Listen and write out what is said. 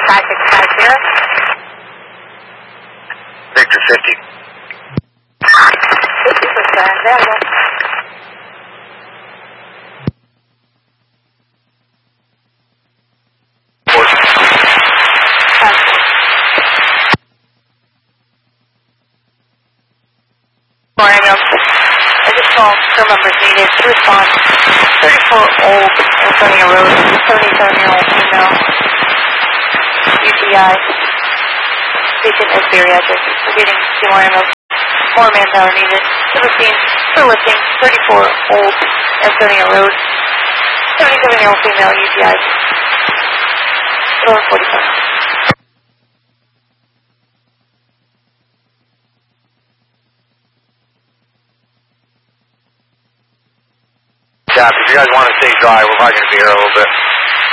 5650. Victor 50. 50%, available. I just called crew members needed to respond. 34-old Antonia Road, 77-year-old female, UTI. Patient is bariatric. We're getting 2 more ambulance. More manpower needed. To the scene for lifting. 34-old Antonia Road, 77-year-old female, UTI. Over 45. If you guys want to stay dry, we're probably going to be here a little bit.